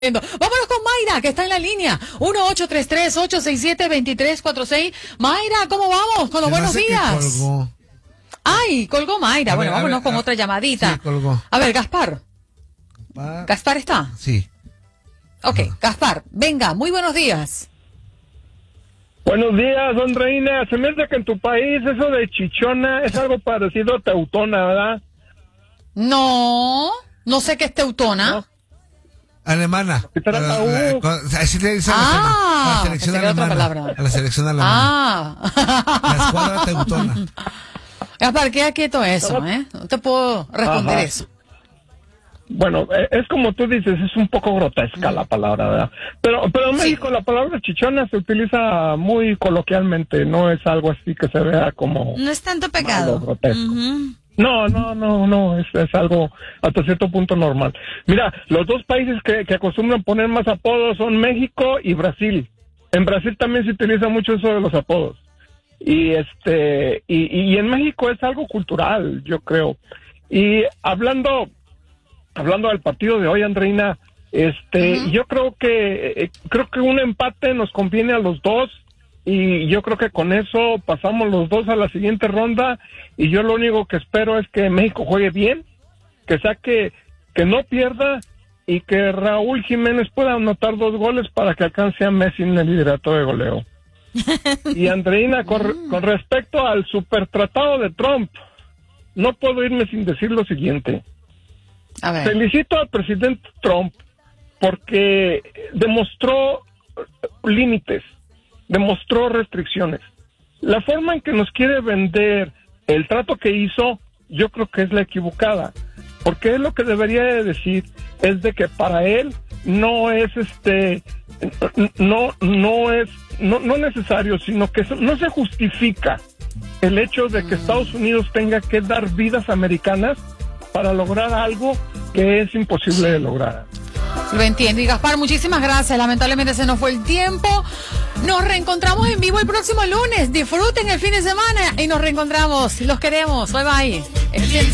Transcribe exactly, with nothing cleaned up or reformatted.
Vámonos con Mayra, que está en la línea. uno ocho tres tres, ocho seis siete, dos tres cuatro seis. Mayra, ¿cómo vamos? Con los buenos días. Colgó. Ay, colgó Mayra. A Bueno, ver, a vámonos ver, con a- otra llamadita. Sí, colgó. A ver, Gaspar. Va- ¿Gaspar está? Sí. Ok, Gaspar, venga, muy buenos días. Buenos días, don Reina. Se me hace que en tu país eso de chichona es algo parecido a teutona, ¿verdad? No, no sé qué es teutona. No. Alemana. ¿Qué tal la La- U? con- Así le dicen a la Ah, sele- a la selección pensé que era otra alemana. palabra. A la selección alemana. Ah. La escuadra teutona. Gaspar, queda quieto eso, ¿eh? No te puedo responder Ajá. eso. Bueno, eh, es como tú dices, es un poco grotesca la palabra, ¿verdad? Pero, pero en Sí. México la palabra chichona se utiliza muy coloquialmente, no es algo así que se vea como No es tanto malo, pecado. grotesco. Ujú. No, no, no, no, es, es algo hasta cierto punto normal. Mira, los dos países que, que acostumbran poner más apodos son México y Brasil. En Brasil también se utiliza mucho eso de los apodos. Y este y, y en México es algo cultural, yo creo. Y hablando hablando del partido de hoy, Andreina, este, Ujú. yo creo que eh, creo que un empate nos conviene a los dos. Y yo creo que con eso pasamos los dos a la siguiente ronda, y yo lo único que espero es que México juegue bien, que saque, que no pierda, y que Raúl Jiménez pueda anotar dos goles para que alcance a Messi en el liderato de goleo. Y Andreina, con, re- con respecto al supertratado de Trump, no puedo irme sin decir lo siguiente. A ver. Felicito al presidente Trump porque demostró límites, demostró restricciones. La forma en que nos quiere vender el trato que hizo, yo creo que es la equivocada, porque él lo que debería de decir es de que para él no es este, no, no es, no, no necesario, sino que no se justifica el hecho de que Estados Unidos tenga que dar vidas americanas para lograr algo que es imposible de lograr. Lo entiendo. Y Gaspar, muchísimas gracias. Lamentablemente se nos fue el tiempo. Nos reencontramos en vivo el próximo lunes. Disfruten el fin de semana y nos reencontramos. Los queremos. Bye bye.